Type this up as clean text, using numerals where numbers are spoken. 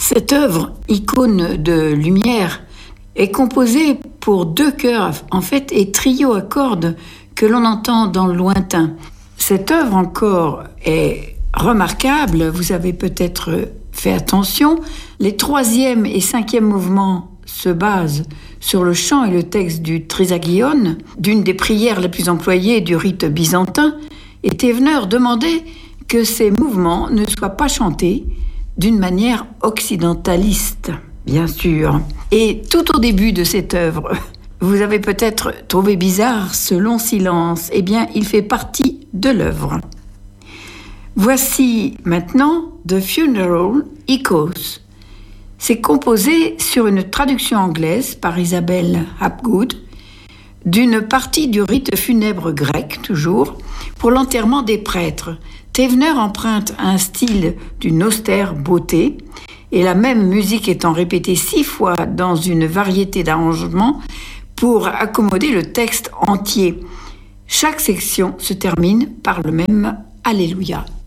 Cette œuvre, icône de lumière, est composée pour 2 chœurs, en fait, et trio à cordes que l'on entend dans le lointain. Cette œuvre encore est remarquable, vous avez peut-être fait attention. Les 3e et 5e mouvements se basent sur le chant et le texte du Trisagion, d'une des prières les plus employées du rite byzantin, et Tavener demandait que ces mouvements ne soient pas chantés d'une manière occidentaliste, bien sûr. Et tout au début de cette œuvre, vous avez peut-être trouvé bizarre ce long silence. Eh bien, il fait partie de l'œuvre. Voici maintenant The Funeral Echoes. C'est composé sur une traduction anglaise par Isabelle Hapgood d'une partie du rite funèbre grec, toujours, pour l'enterrement des prêtres. Tavener emprunte un style d'une austère beauté, et la même musique étant répétée 6 fois dans une variété d'arrangements pour accommoder le texte entier. Chaque section se termine par le même Alléluia.